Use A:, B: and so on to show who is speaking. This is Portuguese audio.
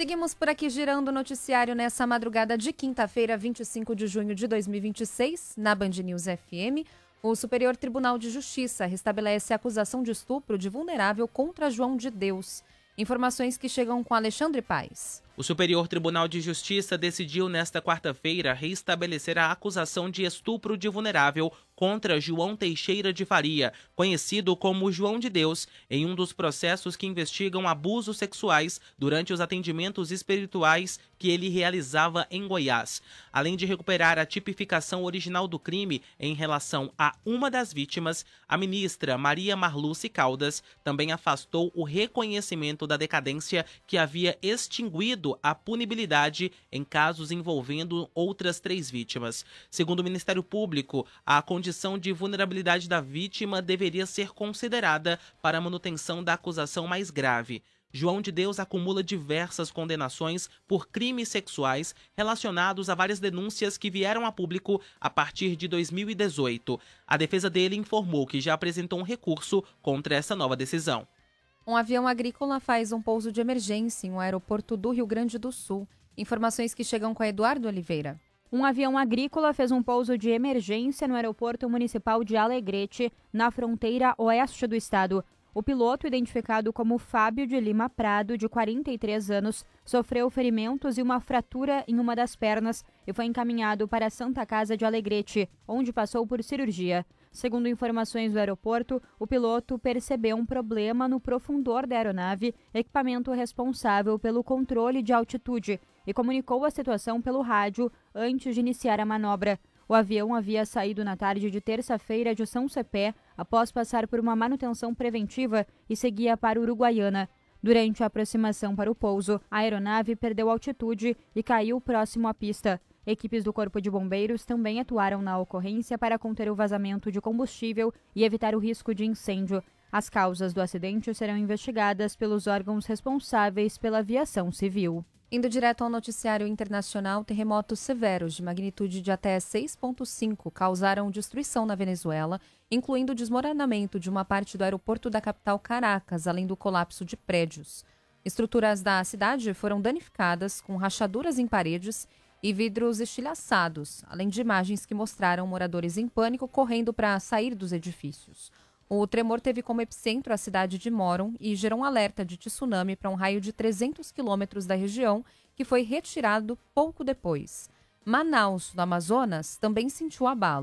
A: Seguimos por aqui girando o noticiário nessa madrugada de quinta-feira, 25 de junho de 2026, na Band News FM. O Superior Tribunal de Justiça restabelece a acusação de estupro de vulnerável contra João de Deus. Informações que chegam com Alexandre Paes.
B: O Superior Tribunal de Justiça decidiu nesta quarta-feira restabelecer a acusação de estupro de vulnerável contra João Teixeira de Faria, conhecido como João de Deus, em um dos processos que investigam abusos sexuais durante os atendimentos espirituais que ele realizava em Goiás. Além de recuperar a tipificação original do crime em relação a uma das vítimas, a ministra Maria Marluce Caldas também afastou o reconhecimento da decadência que havia extinguido a punibilidade em casos envolvendo outras 3 vítimas. Segundo o Ministério Público, a condição de vulnerabilidade da vítima deveria ser considerada para a manutenção da acusação mais grave. João de Deus acumula diversas condenações por crimes sexuais relacionados a várias denúncias que vieram a público a partir de 2018. A defesa dele informou que já apresentou um recurso contra essa nova decisão.
A: Um avião agrícola faz um pouso de emergência em um aeroporto do Rio Grande do Sul. Informações que chegam com Eduardo Oliveira.
C: Um avião agrícola fez um pouso de emergência no aeroporto municipal de Alegrete, na fronteira oeste do estado. O piloto, identificado como Fábio de Lima Prado, de 43 anos, sofreu ferimentos e uma fratura em uma das pernas e foi encaminhado para a Santa Casa de Alegrete, onde passou por cirurgia. Segundo informações do aeroporto, o piloto percebeu um problema no profundor da aeronave, equipamento responsável pelo controle de altitude, e comunicou a situação pelo rádio antes de iniciar a manobra. O avião havia saído na tarde de terça-feira de São Cepé, após passar por uma manutenção preventiva e seguia para Uruguaiana. Durante a aproximação para o pouso, a aeronave perdeu altitude e caiu próximo à pista. Equipes do Corpo de Bombeiros também atuaram na ocorrência para conter o vazamento de combustível e evitar o risco de incêndio. As causas do acidente serão investigadas pelos órgãos responsáveis pela aviação civil.
A: Indo direto ao noticiário internacional, terremotos severos de magnitude de até 6,5 causaram destruição na Venezuela, incluindo o desmoronamento de uma parte do aeroporto da capital Caracas, além do colapso de prédios. Estruturas da cidade foram danificadas, com rachaduras em paredes e vidros estilhaçados, além de imagens que mostraram moradores em pânico correndo para sair dos edifícios. O tremor teve como epicentro a cidade de Morón e gerou um alerta de tsunami para um raio de 300 quilômetros da região, que foi retirado pouco depois. Manaus, no Amazonas, também sentiu abalo.